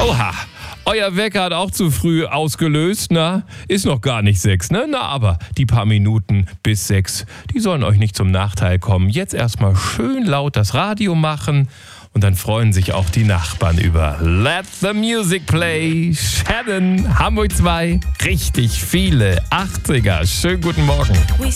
Oha, euer Wecker hat auch zu früh ausgelöst, na? Ist noch gar nicht 6, ne? Na, aber die paar Minuten bis 6, die sollen euch nicht zum Nachteil kommen. Jetzt erstmal schön laut das Radio machen und dann freuen sich auch die Nachbarn über Let the Music Play. Shannon, Hamburg 2, richtig viele 80er. Schönen guten Morgen.